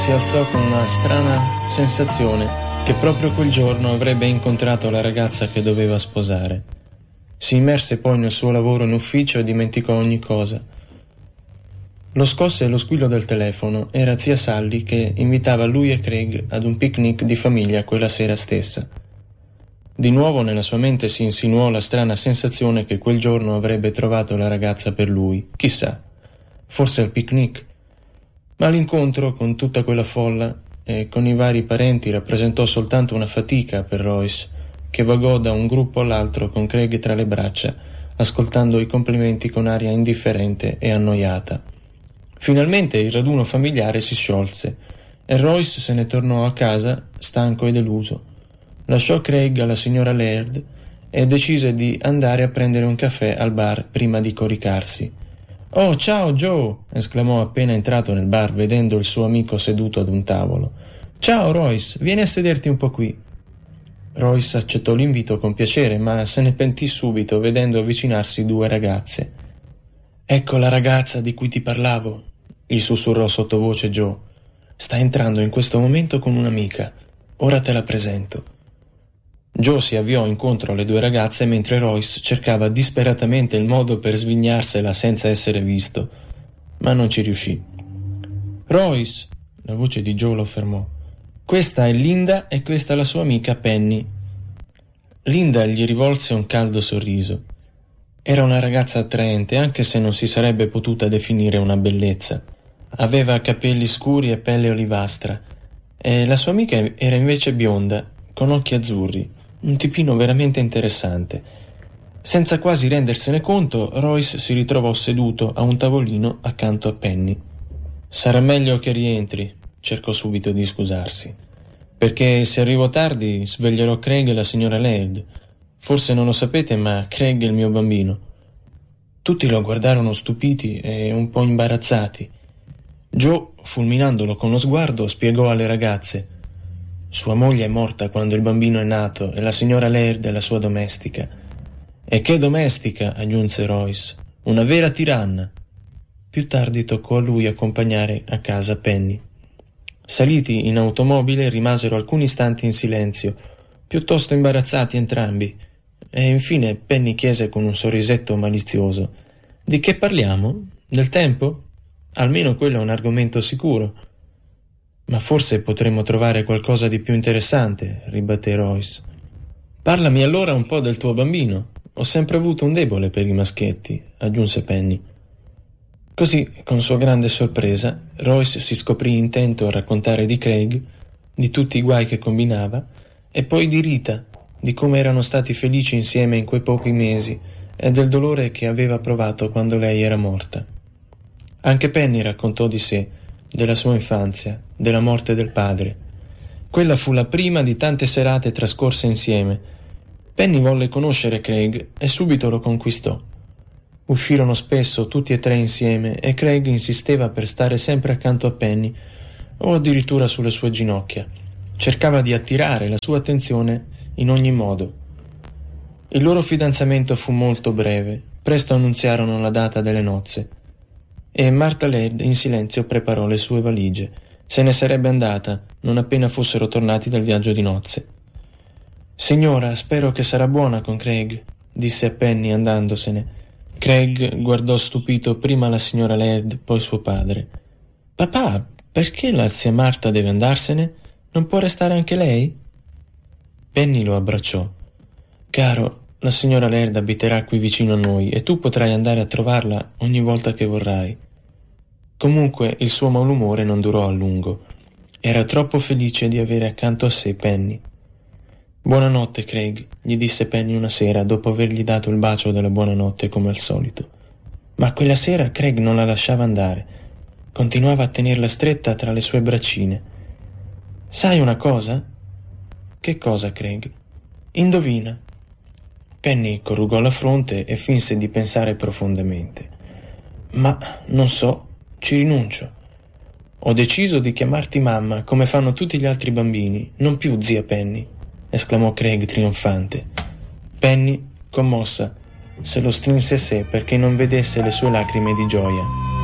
si alzò con una strana sensazione che proprio quel giorno avrebbe incontrato la ragazza che doveva sposare. Si immerse poi nel suo lavoro in ufficio e dimenticò ogni cosa. Lo scosse lo squillo del telefono. Era zia Sally che invitava lui e Craig ad un picnic di famiglia quella sera stessa. Di nuovo nella sua mente si insinuò la strana sensazione che quel giorno avrebbe trovato la ragazza per lui. Chissà, forse al picnic. Ma l'incontro con tutta quella folla e con i vari parenti rappresentò soltanto una fatica per Royce, che vagò da un gruppo all'altro con Craig tra le braccia, ascoltando i complimenti con aria indifferente e annoiata. Finalmente il raduno familiare si sciolse e Royce se ne tornò a casa stanco e deluso. Lasciò Craig alla signora Laird e decise di andare a prendere un caffè al bar prima di coricarsi. «Oh, ciao Joe!» esclamò appena entrato nel bar vedendo il suo amico seduto ad un tavolo. «Ciao Royce, vieni a sederti un po' qui». Royce accettò l'invito con piacere, ma se ne pentì subito vedendo avvicinarsi due ragazze. «Ecco la ragazza di cui ti parlavo», gli sussurrò sottovoce Joe. «Sta entrando in questo momento con un'amica. Ora te la presento». Joe si avviò incontro alle due ragazze mentre Royce cercava disperatamente il modo per svignarsela senza essere visto, ma non ci riuscì. «Royce», la voce di Joe lo fermò, «questa è Linda e questa è la sua amica Penny». Linda gli rivolse un caldo sorriso. Era una ragazza attraente, anche se non si sarebbe potuta definire una bellezza. Aveva capelli scuri e pelle olivastra, e la sua amica era invece bionda, con occhi azzurri, un tipino veramente interessante. Senza quasi rendersene conto, Royce si ritrovò seduto a un tavolino accanto a Penny. «Sarà meglio che rientri», cercò subito di scusarsi, «perché se arrivo tardi sveglierò Craig e la signora Laird. Forse non lo sapete, ma Craig è il mio bambino». Tutti lo guardarono stupiti e un po' imbarazzati. Joe, fulminandolo con lo sguardo, spiegò alle ragazze: «Sua moglie è morta quando il bambino è nato e la signora Laird è la sua domestica». «E che domestica», aggiunse Royce, «una vera tiranna». Più tardi toccò a lui accompagnare a casa Penny. Saliti in automobile rimasero alcuni istanti in silenzio, piuttosto imbarazzati entrambi, e infine Penny chiese con un sorrisetto malizioso: «Di che parliamo? Del tempo? Almeno quello è un argomento sicuro». «Ma forse potremmo trovare qualcosa di più interessante», ribatté Royce. «Parlami allora un po' del tuo bambino. Ho sempre avuto un debole per i maschietti», aggiunse Penny. Così, con sua grande sorpresa, Royce si scoprì intento a raccontare di Craig, di tutti i guai che combinava, e poi di Rita, di come erano stati felici insieme in quei pochi mesi e del dolore che aveva provato quando lei era morta. Anche Penny raccontò di sé, della sua infanzia, della morte del padre. Quella fu la prima di tante serate trascorse insieme. Penny volle conoscere Craig e subito lo conquistò. Uscirono spesso tutti e tre insieme e Craig insisteva per stare sempre accanto a Penny o addirittura sulle sue ginocchia. Cercava di attirare la sua attenzione in ogni modo. Il loro fidanzamento fu molto breve. Presto annunziarono la data delle nozze e Martha Laird in silenzio preparò le sue valigie. Se ne sarebbe andata non appena fossero tornati dal viaggio di nozze. «Signora, spero che sarà buona con Craig», disse a Penny andandosene. Craig guardò stupito prima la signora Laird, poi suo padre. «Papà, perché la zia Marta deve andarsene? Non può restare anche lei?» Penny lo abbracciò. «Caro, la signora Laird abiterà qui vicino a noi e tu potrai andare a trovarla ogni volta che vorrai». Comunque il suo malumore non durò a lungo. Era troppo felice di avere accanto a sé Penny. «Buonanotte, Craig», gli disse Penny una sera dopo avergli dato il bacio della buonanotte come al solito. Ma quella sera Craig non la lasciava andare. Continuava a tenerla stretta tra le sue braccine. «Sai una cosa?» «Che cosa, Craig?» «Indovina». Penny corrugò la fronte e finse di pensare profondamente. «Ma non so, ci rinuncio. Ho deciso di chiamarti mamma come fanno tutti gli altri bambini, non più zia Penny», esclamò Craig trionfante. Penny, commossa, se lo strinse a sé perché non vedesse le sue lacrime di gioia.